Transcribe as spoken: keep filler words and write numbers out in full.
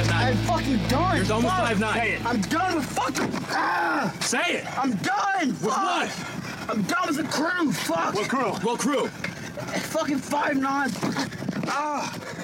five nine. I'm fucking done. You're done with Fuck. five nine. Say it. I'm done with fucking. Ah, Say it. I'm done. With Fuck. what? I'm done with the crew. Fuck. What crew? What crew? Fucking five nine. Ah.